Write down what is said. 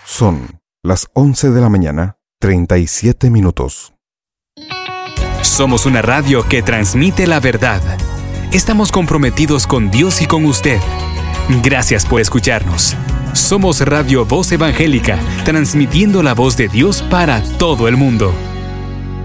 Son las 11 de la mañana, 37 minutos. Somos una radio que transmite la verdad. Estamos comprometidos con Dios y con usted. Gracias por escucharnos. Somos Radio Voz Evangélica, transmitiendo la voz de Dios para todo el mundo.